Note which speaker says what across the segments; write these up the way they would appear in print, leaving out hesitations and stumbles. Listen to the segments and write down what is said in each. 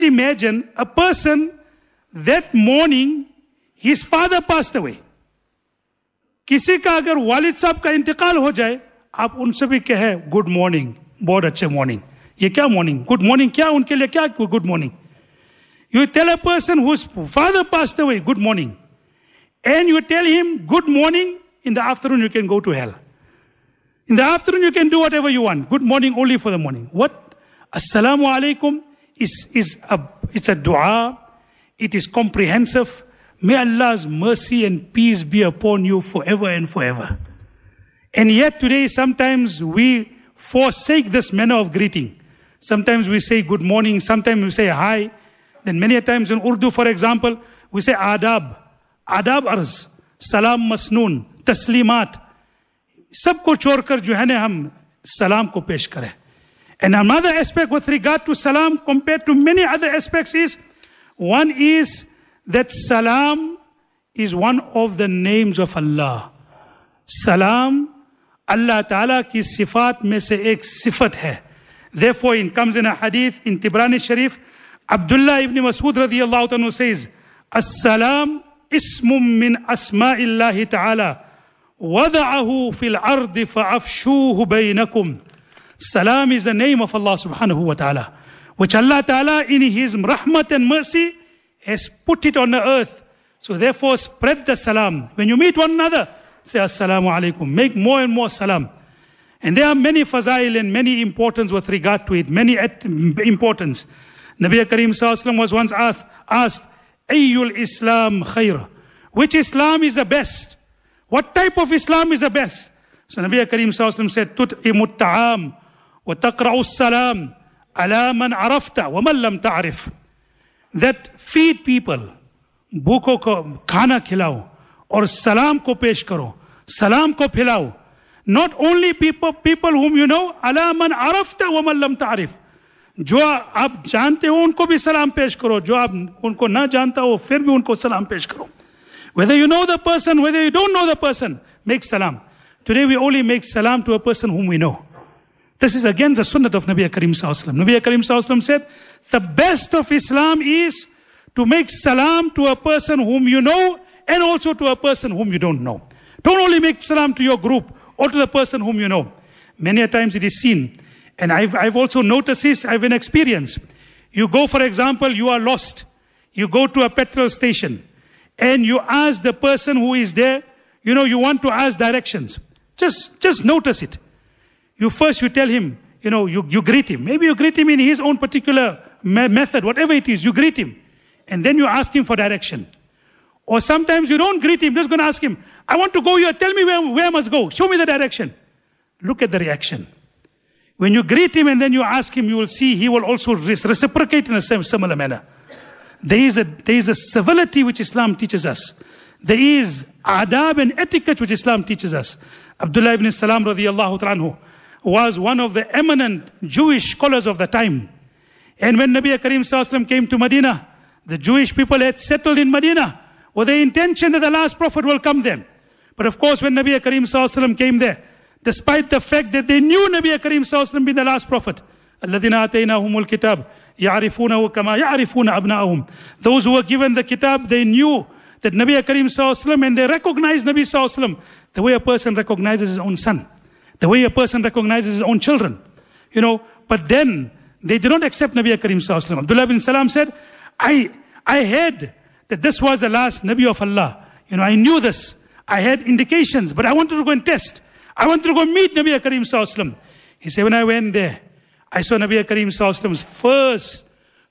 Speaker 1: Imagine a person that morning his father passed away. किसी का अगर वालिद साहब का इंतकाल हो जाए, आप उनसे भी कहे गुड मॉर्निंग, बहुत अच्छे मॉर्निंग. ये क्या मॉर्निंग? गुड मॉर्निंग क्या उनके लिए क्या good morning? You tell a person whose father passed away, good morning. And you tell him good morning, in the afternoon you can go to hell. In the afternoon you can do whatever you want. Good morning only for the morning. What? Assalamu alaikum it's a dua. It is comprehensive. May Allah's mercy and peace be upon you forever and forever. And yet today sometimes we forsake this manner of greeting. Sometimes we say good morning, sometimes we say hi. Then many a times in Urdu, for example, we say adab. Adab arz, salam masnoon, taslimat. सबको छोड़कर जो है ना हम सलाम को पेश करें. And another aspect with regard to salam compared to many other aspects is, one is that salam is one of the names of Allah. Salam, Allah Ta'ala ki sifat mein se ek sifat hai. Therefore it comes in a hadith in Tibrani Sharif, Abdullah ibn Mas'ud radiyallahu anhu says, As-salam ismum min asma'illahi ta'ala. وَضَعَهُ فِي الْأَرْضِ فَأَفْشُوهُ بَيْنَكُمْ. Salam is the name of Allah subhanahu wa ta'ala, which Allah ta'ala in His rahmat and mercy has put it on the earth. So therefore spread the salam. When you meet one another, say assalamu alaikum. Make more and more salam. And there are many fazail and many importance with regard to it. Many importance. Nabi Kareem sallallahu alaihi wasallam was once asked, Ayyul Islam khair? Which Islam is the best? What type of Islam is the best? So Nabi Kareem sallallahu alaihi wasallam said, Tut'imut ta'am wa taqra'us salam ala man arafta wa man lam ta'rif. That feed people, भूखों को खाना खिलाओ और सलाम को पेश करो, सलाम को खिलाओ. Not only people whom you know, ala man arafta wa man lam ta'rif. जो आप जानते हो उनको भी सलाम पेश करो, जो आप उनको ना जानता हो फिर भी उनको सलाम पेश करो. Whether you know the person, whether you don't know the person, make salam. Today we only make salam to a person whom we know. This is again the sunnah of Nabi Kareem sallallahu alaihi wasallam. Nabi Kareem sallallahu alaihi wasallam said, the best of Islam is to make salam to a person whom you know and also to a person whom you don't know. Don't only make salam to your group or to the person whom you know. Many a times it is seen, and I've also noticed this, I have an experience. You go, for example, you are lost. You go to a petrol station and you ask the person who is there, you want to ask directions. Just notice it. You tell him, you greet him. Maybe you greet him in his own particular method, whatever it is, you greet him. And then you ask him for direction. Or sometimes you don't greet him, just going to ask him, I want to go here, tell me where I must go, show me the direction. Look at the reaction. When you greet him and then you ask him, you will see he will also reciprocate in a similar manner. There is a civility which Islam teaches us. There is adab and etiquette which Islam teaches us. Abdullah ibn Salam radiyallahu anhu was one of the eminent Jewish scholars of the time. And when Nabi Kareem sallallahu alaihi wasallam came to Medina, the Jewish people had settled in Medina with the intention that the last prophet will come there. But of course when Nabi Kareem sallallahu alaihi wasallam came there, despite the fact that they knew Nabi Kareem sallallahu alaihi wasallam being the last prophet, الَّذِينَ آتَيْنَاهُمُ الْكِتَابِ يَعْرِفُونَهُ كَمَا يَعْرِفُونَ أَبْنَاءَهُم. Those who were given the kitab, they knew that Nabi Kareem sallallahu alaihi wasallam, and they recognized Nabi sallallahu alaihi wasallam the way a person recognizes his own son, the way a person recognizes his own children. But then they did not accept Nabi Kareem sallallahu alaihi wasallam. Abdullah bin Salam said, I heard that this was the last Nabi of Allah. I knew this. I had indications, but I wanted to go and test. I wanted to go meet Nabi Kareem sallallahu alaihi wasallam. He said, when I went there, I saw Nabi Kareem sallallahu alaihi wasallam's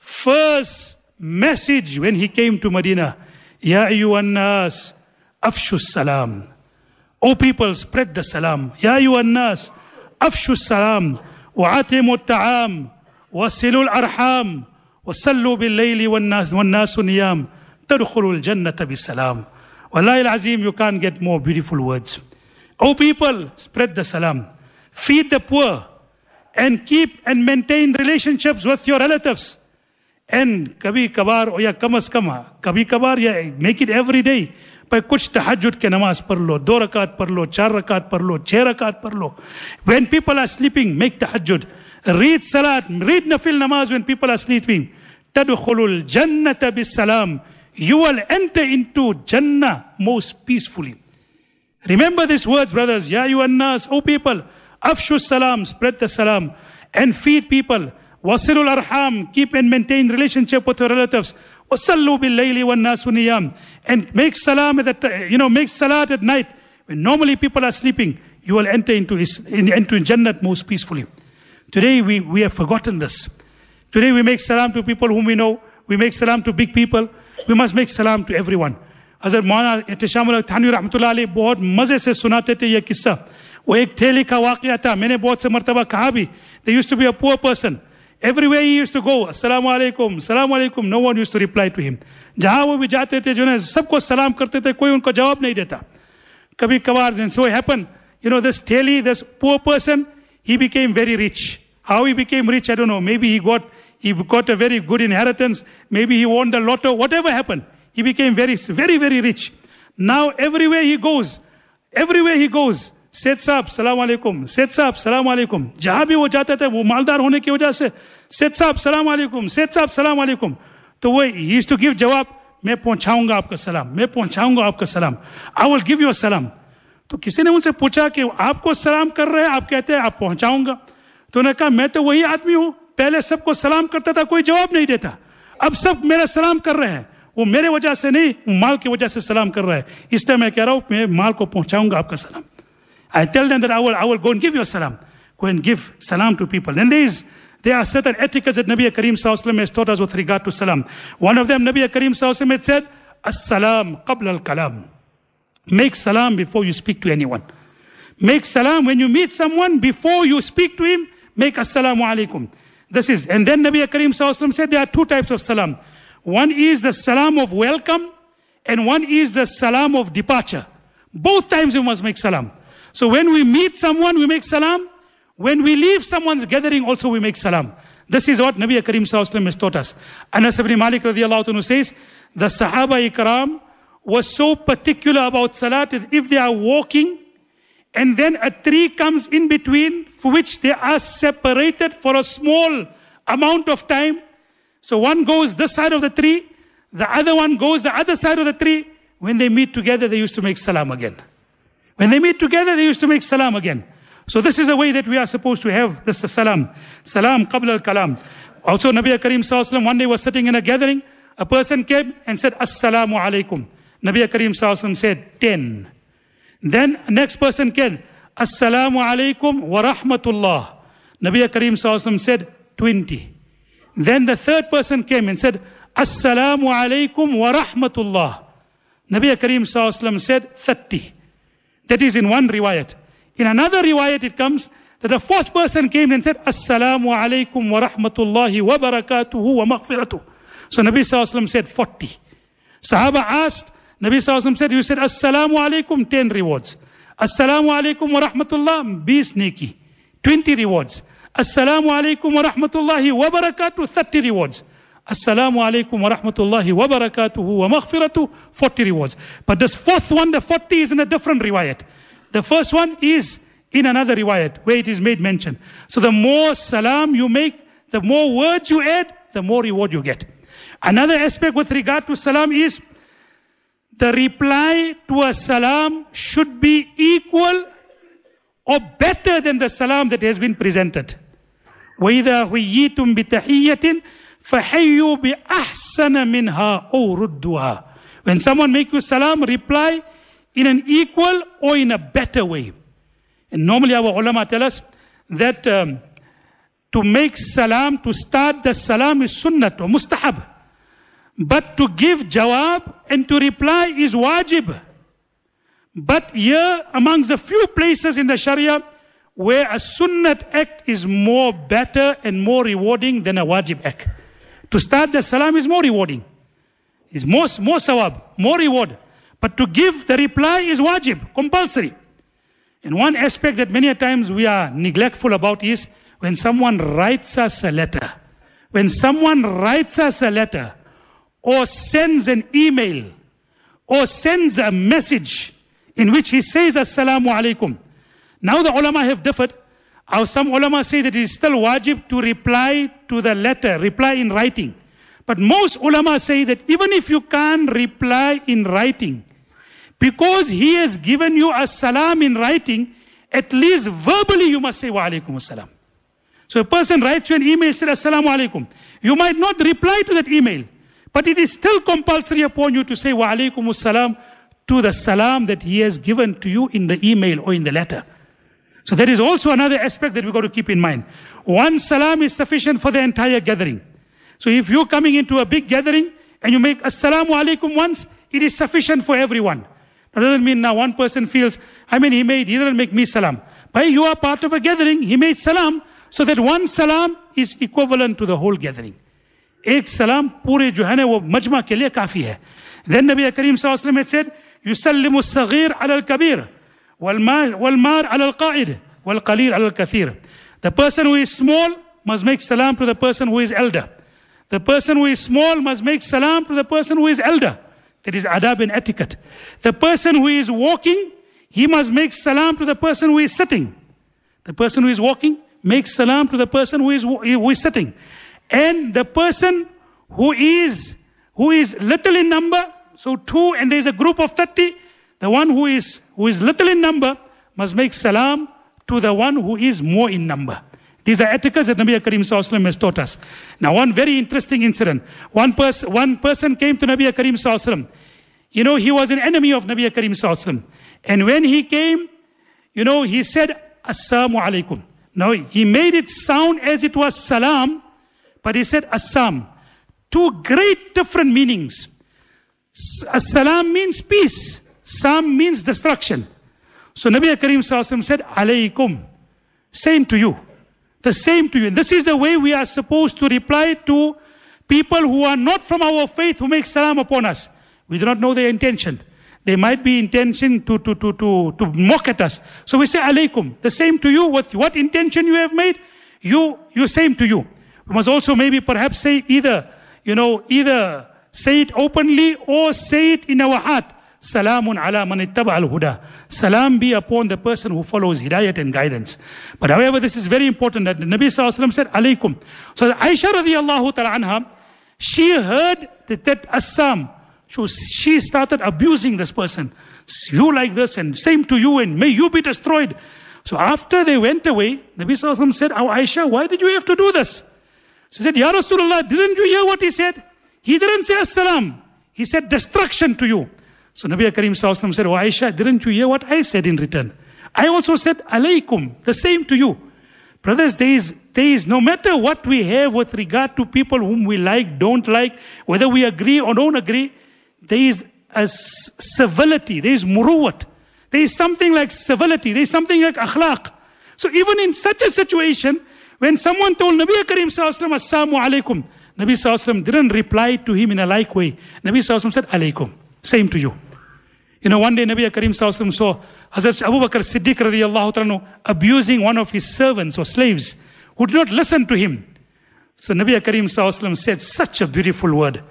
Speaker 1: first message when he came to Medina. Ya ayyuhan nas, afshu salam. O people, spread the salam. Ya ayyuhan nas, afshu salam. Wa'atimu ta'am. Wasilu al-arham. Wasallu bil-layli wan-nasu niyam. Tadkhulu al-jannata bis-salam. Wallahi al-azim, you can't get more beautiful words. O people, spread the salam. Feed the poor. And keep and maintain relationships with your relatives. And kabhi kabar or ya kamas kama, kabhi kabar ya make it every day. By kuch tahajjud ke namaz par lo, 2 rakat par lo, 4 rakat par lo, 6 rakat par lo. When people are sleeping, make tahajjud. Read salat, read nafil namaz when people are sleeping. تَدْخُلُ الْجَنَّةَ بِالسَّلَامِ. You will enter into Jannah most peacefully. Remember these words, brothers. Ya ayyuhan nas, O people, afshu salam, spread the salam, and feed people. Wasilul arham, keep and maintain relationship with your relatives. Wasallu bil layli wan nasu niyam, and make salam make salat at night when normally people are sleeping. You will enter into Jannah most peacefully. Today we have forgotten this. Today we make salam to people whom we know. We make salam to big people. We must make salam to everyone. हज़रत मौलाना इत्तिशामुल थानवी रहमतुल्लाह अलैह बहुत मज़े से सुनाते थे ये किस्सा. वो एक ठेले का वाक़या था. मैंने बहुत से मर्तबा कहा भी. There used to be a poor person. Everywhere he used to go, assalamu alaikum, assalamu alaikum. No one used to reply to him. जहाँ वो भी जाते थे जो है सबको सलाम करते थे, कोई उनको जवाब नहीं देता. कभी कभार, and so it happened, this theli, this poor person, he became very rich. How he became rich, I don't know. Maybe he got a very good inheritance. Maybe he won the lotto. Whatever happened, he became very, very, very rich. Now everywhere he goes, Seth Saab, Salaam Alaikum, Seth Saab, Salaam Alaikum. जहाँ भी वो जाता था, वो मालदार होने की वजह से, Seth Saab, Salaam Alaikum, Seth Saab, Salaam Alaikum. तो वो he used to give जवाब, मैं पहुँचाऊंगा आपका सलाम, मैं पहुँचाऊंगा आपका सलाम. I will give you a salam. तो किसी ने उनसे पूछा कि आपको सलाम कर रहे हैं, आप कहते हैं आप पहुँचाऊंगा. तो उन्होंने कहा मैं तो वही आदमी हूँ, पहले सबको सलाम करता था, कोई जवाब नहीं देता. अब सब मेरा सलाम कर रहे हैं. वो मेरे वजह से नहीं, माल की वजह से सलाम कर रहा है. इसलिए मैं कह रहा हूँ, मैं माल को पहुँचाऊंगा आपका सलाम. I tell them that I will go and give you a salam. Go and give salam to people. Then there are certain etiquettes that Nabi Kareem Sallallahu Alaihi Wasallam has taught us with regard to salam. One of them, Nabi Kareem Sallallahu Alaihi Wasallam had said, As-salam qabla al-kalam. Make salam before you speak to anyone. Make salam when you meet someone, before you speak to him, make assalamu alaikum. And then Nabi Kareem Sallallahu Alaihi Wasallam said there are two types of salam. One is the salam of welcome, and one is the salam of departure. Both times you must make salam. So when we meet someone, we make salam. When we leave someone's gathering, also we make salam. This is what Nabi Kareem Sallallahu Alaihi Wasallam has taught us. Anas ibn Malik radiyallahu anhu says, the Sahaba Ikram was so particular about salat, if they are walking, and then a tree comes in between, for which they are separated for a small amount of time. So one goes this side of the tree, the other one goes the other side of the tree. When they meet together, they used to make salam again. When they meet together, they used to make salam again. So this is the way that we are supposed to have this salam. Salam qabla al-kalam. Also Nabi Kareem Sallallahu Alaihi Wasallam one day was sitting in a gathering. A person came and said, Assalamu alaikum. Nabi Kareem Sallallahu Alaihi Wasallam said, 10. Then next person came, Assalamu alaikum wa rahmatullah. Nabi Kareem Sallallahu Alaihi Wasallam said, 20. Then the third person came and said, Assalamu alaikum wa rahmatullah. Nabi Kareem Sallallahu Alaihi Wasallam said, 30. That is in one riwayat. In another riwayat it comes that the fourth person came and said, Assalamu alaikum wa rahmatullahi wa barakatuhu wa maghfiratuh. So Nabi Sallallahu Alaihi Wasallam said 40. Sahaba asked, Nabi Sallallahu Alaihi Wasallam said, you said Assalamu alaikum, 10 rewards. Assalamu alaikum wa rahmatullah, 20 neki, 20 rewards. Assalamu alaikum wa rahmatullahi wa barakatuh, 30 rewards. Assalamu alaikum wa rahmatullahi wa barakatuhu wa maghfiratuh, 40 rewards. But this fourth one, the 40, is in a different riwayat. The first one is in another riwayat where it is made mention. So the more salam you make, the more words you add, the more reward you get. Another aspect with regard to salam is the reply to a salam should be equal or better than the salam that has been presented. وَإِذَا حُيِّيتُم بِتَحِيَّةٍ فَحَيُّوا بِأَحْسَنَ مِنْهَا أَوْ رُدُّوهَا. When someone makes you salam, reply in an equal or in a better way. And normally our ulama tell us that to make salam, to start the salam is sunnat or mustahab. But to give jawab and to reply is wajib. But here, amongst the few places in the Sharia where a sunnat act is more better and more rewarding than a wajib act. To start the salam is more rewarding. Is more sawab, more reward. But to give the reply is wajib, compulsory. And one aspect that many a times we are neglectful about is when someone writes us a letter. When someone writes us a letter or sends an email or sends a message in which he says Assalamu alaikum. Now the ulama have differed. Some ulama say that it is still wajib to reply to the letter, reply in writing. But most ulama say that even if you can't reply in writing, because he has given you a salam in writing, at least verbally you must say wa alaikum assalam. So a person writes you an email, says assalamu alaikum. You might not reply to that email, but it is still compulsory upon you to say wa alaikum assalam to the salam that he has given to you in the email or in the letter. So that is also another aspect that we've got to keep in mind. One salam is sufficient for the entire gathering. So if you're coming into a big gathering and you make assalamu alaikum once, it is sufficient for everyone. That doesn't mean now one person feels, he didn't make me salam. But you are part of a gathering, he made salam, so that one salam is equivalent to the whole gathering. Ek salam pure jo hai na wo majma ke liye kafi hai. Then Nabi Kareem sallallahu alaihi wasallam had said, يسلم الصغير على الكبير والمار على القائد والقليل على الكثير. The person who is small must make salam to the person who is elder. The person who is small must make salam to the person who is elder. That is adab and etiquette. The person who is walking, he must make salam to the person who is sitting. The person who is walking makes salam to the person who is sitting. And the person who is little in number, so 2 and there is a group of 30, the one who is little in number must make salam to the one who is more in number. These are etiquettes that Nabi Kareem Sallallahu Alaihi Wasallam has taught us. Now one very interesting incident. One person came to Nabi Kareem Sallallahu Alaihi Wasallam. He was an enemy of Nabi Kareem Sallallahu Alaihi Wasallam. And when he came, he said, Assalamu alaikum. Now he made it sound as it was salam, but he said assam. 2 great different meanings. Salam means peace. Sam means destruction. So Nabi Kareem Sallallahu Alaihi Wasallam said, alaikum. Same to you. The same to you. And this is the way we are supposed to reply to people who are not from our faith, who make salam upon us. We do not know their intention. They might be intention to mock at us. So we say alaikum. The same to you. With what intention you have made, you same to you. We must also maybe perhaps say either say it openly or say it in our heart. Salamun ala man ittaba al-huda. Salam be upon the person who follows hidayat and guidance. But however, this is very important that the Nabi Sallallahu Alaihi Wasallam said alaikum. So Aisha radiyallahu ta'ala anha, she heard that assam. So she started abusing this person. You like this and same to you and may you be destroyed. So after they went away, Nabi Sallallahu Alaihi Wasallam said, oh Aisha, why did you have to do this? She said, Ya Rasulullah, didn't you hear what he said? He didn't say assalam. He said destruction to you. So Nabi Kareem Sallallahu Alaihi Wasallam said, oh Aisha, didn't you hear what I said in return? I also said alaikum, the same to you. Brothers, there is no matter what we have with regard to people whom we like, don't like, whether we agree or don't agree, there is a civility, there is muruwat. There is something like civility, there is something like akhlaq. So even in such a situation, when someone told Nabi Kareem Sallallahu Alaihi Wasallam, assalamu alaikum, Nabi Sallallahu Alaihi Wasallam didn't reply to him in a like way. Nabi Sallallahu Alaihi Wasallam said, alaikum, same to you. One day Nabi Kareem Sallallahu Alaihi Wasallam saw Hazrat Abu Bakr Siddiq radiyallahu ta'ala abusing one of his servants or slaves who did not listen to him. So Nabi Kareem Sallallahu Alaihi Wasallam said such a beautiful word.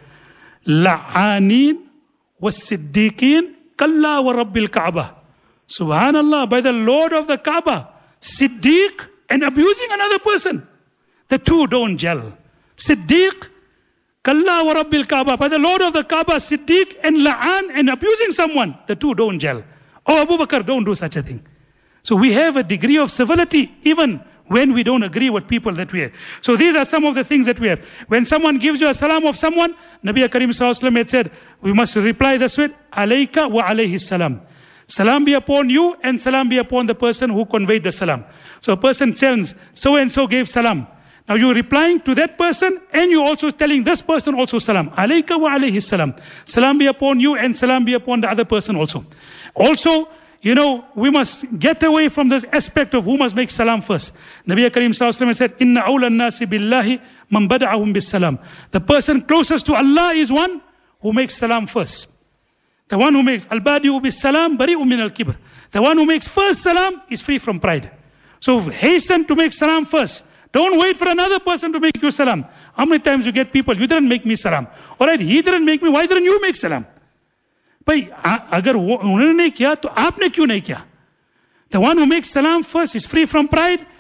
Speaker 1: La'anin was Siddiqeen kalla wa rabbil Kaaba. Subhanallah, by the Lord of the Kaaba, Siddiq and abusing another person. The two don't gel. Siddiq, kalla wa rabbil Kaaba, by the Lord of the Kaaba, Siddiq and la'an and abusing someone. The two don't gel. Oh, Abu Bakr, don't do such a thing. So we have a degree of civility even when we don't agree with people that we have. So these are some of the things that we have. When someone gives you a salam of someone, Nabi Kareem Sallallahu Alaihi Wasallam had said, we must reply this way, alayka wa alayhi salam. Salam be upon you and salam be upon the person who conveyed the salam. So a person tells, so and so gave salam. Now you're replying to that person and you're also telling this person also salam. Alayka wa alayhi salam. Salam be upon you and salam be upon the other person also. Also, we must get away from this aspect of who must make salam first. Nabi Kareem Sallallahu Alaihi Wasallam said, Inna awla nasi billahi man bada'ahum bis salam. The person closest to Allah is one who makes salam first. The one who makes al-badi'u bis salam bari'u min al-kibr. The one who makes first salam is free from pride. So hasten to make salam first. Don't wait for another person to make you salam. How many times you get people, you didn't make me salam. Alright, he didn't make me, why didn't you make salam? भाई अगर उन्होंने नहीं किया तो आपने क्यों नहीं किया? The one who makes salam first is free from pride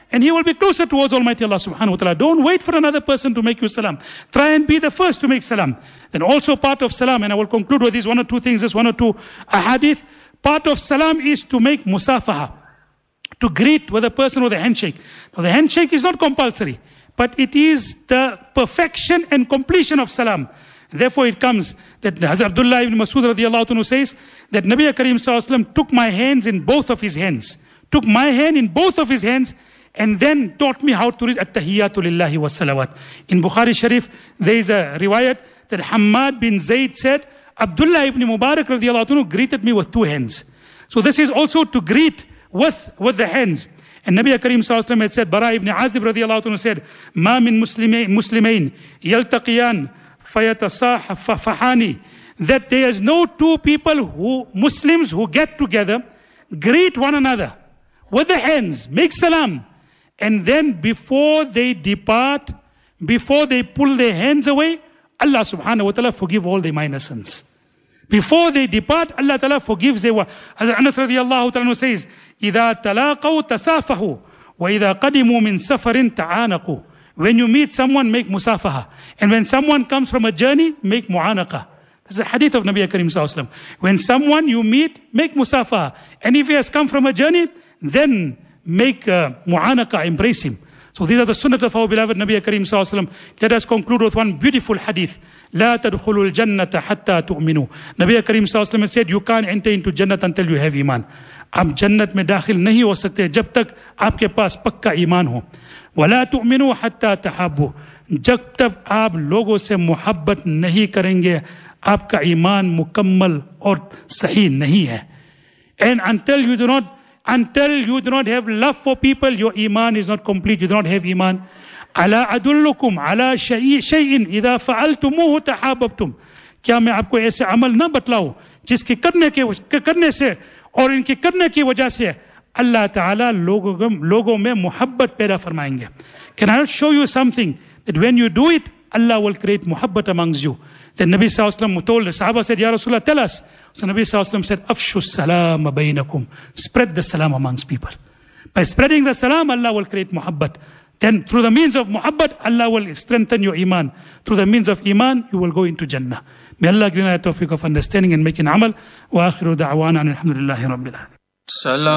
Speaker 1: and he will be closer towards Almighty Allah subhanahu wa ta'ala. Don't wait for another person to make you salam. Try and be the first to make salam. Then also part of salam, and I will conclude with these one or two things, just one or two ahadith. Part of salam is to make musafaha, to greet with a person with a handshake. Now the handshake is not compulsory, but it is the perfection and completion of salam. Therefore it comes that Hazrat Abdullah ibn Masud radiallahu anhu says that Nabi Kareem sallallahu alaihi wasallam took my hands in both of his hands. Took my hand in both of his hands and then taught me how to read At-Tahiyyatu Lillahi was Salawat. In Bukhari Sharif, there is a riwayat that Hammad bin Zayd said, Abdullah ibn Mubarak radiallahu anhu greeted me with two hands. So this is also to greet with the hands. And Nabi Kareem sallallahu alaihi wasallam had said, Bara ibn Azib radiallahu anhu said, Ma min muslimain yaltaqiyan fayatasahafahani, that there is no two people Muslims who get together, greet one another with the hands, make salam, and then before they depart, before they pull their hands away, Allah subhanahu wa ta'ala forgive all their minor sins. Before they depart, Allah ta'ala forgives their... Hazrat Anas radiallahu ta'ala says, إِذَا تَلَاقَوْا تَسَافَهُ وَإِذَا قَدِمُوا مِنْ سَفَرٍ تَعَانَقُوا. When you meet someone, make musafaha. And when someone comes from a journey, make mu'anaqa. This is a hadith of Nabi Kareem sallallahu alaihi wasallam. When someone you meet, make musafaha. And if he has come from a journey, then make mu'anaqa, embrace him. So these are the sunnah of our beloved Nabi Kareem sallallahu alaihi wasallam. Let us conclude with one beautiful hadith. لا تدخلوا الجنة حتى تؤمنوا. Nabi Kareem sallallahu alaihi wasallam said, you can't enter into Jannat until you have iman. आप जन्नत में दाखिल नहीं हो सकते जब तक आपके पास पक्का ईमान हो. वला तुमिनु हत्ता तहाब्बु. जब तक आप लोगों से मोहब्बत नहीं करेंगे, आपका ईमान मुकम्मल और सही नहीं है. And until you do not have love for people, your iman is not complete. You do not have iman. अला अदुल्लुकुम अला शैइन इदा फअलतुमुहु तहाब्बतुम. क्या मैं आपको ऐसे अमल न बतलाऊं जिसके करने से और इनके करने की वजह से Allah Ta'ala लोगों में मोहब्बत पैदा फरमाएंगे. Can I not show you something that when you do it, Allah will create muhabbat amongst you? Then Nabi Sallallahu Alaihi Wasallam told the Sahaba, said, Ya Rasulullah, tell us. So Nabi Sallallahu Alaihi Wasallam said, Afshu salam bainakum. Spread the salam amongst people. By spreading the salam, Allah will create muhabbat. Then through the means of muhabbat, Allah will strengthen your iman. Through the means of iman, you will go into Jannah. May Allah give us the tawfiq of understanding and making amal. Wa akhiru da'wana alhamdulillahi rabbil alamin.